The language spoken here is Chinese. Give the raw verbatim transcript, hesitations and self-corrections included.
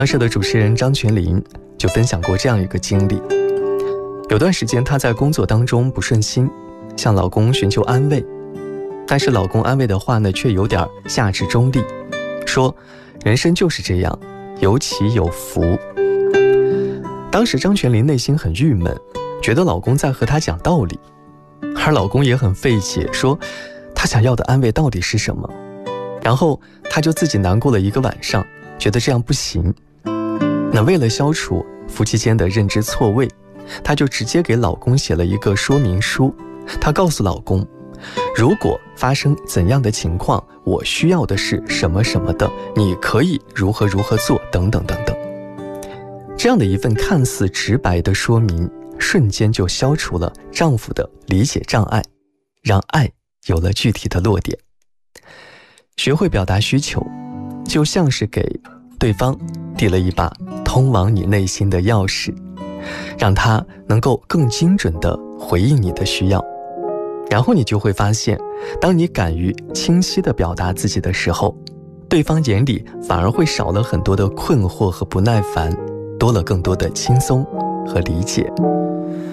央视的主持人张泉灵就分享过这样一个经历。有段时间她在工作当中不顺心，向老公寻求安慰，但是老公安慰的话呢，却有点下至中立，说人生就是这样，有起有伏。当时张泉灵内心很郁闷，觉得老公在和她讲道理，而老公也很费解，说他想要的安慰到底是什么。然后她就自己难过了一个晚上，觉得这样不行。那为了消除夫妻间的认知错位，她就直接给老公写了一个说明书。她告诉老公，如果发生怎样的情况，我需要的是什么什么的，你可以如何如何做，等等等等。这样的一份看似直白的说明，瞬间就消除了丈夫的理解障碍，让爱有了具体的落点。学会表达需求，就像是给对方递了一把通往你内心的钥匙，让他能够更精准地回应你的需要。然后你就会发现，当你敢于清晰地表达自己的时候，对方眼里反而会少了很多的困惑和不耐烦，多了更多的轻松和理解。